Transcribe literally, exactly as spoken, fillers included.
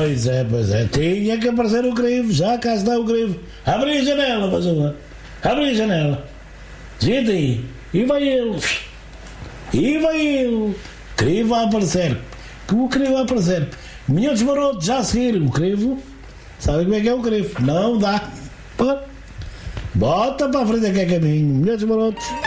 Pois é, pois é. Tinha que aparecer o crivo. Já cá está o crivo. Abre a janela, faz favor. Abre a janela. Gente aí. E vai ele. E vai ele. Crivo a aparecer. Como o crivo a aparecer? Minhos marotos já seguiram o crivo. Sabem como é que é o crivo? Não dá. Bota para a frente que é caminho. Minhos marotos.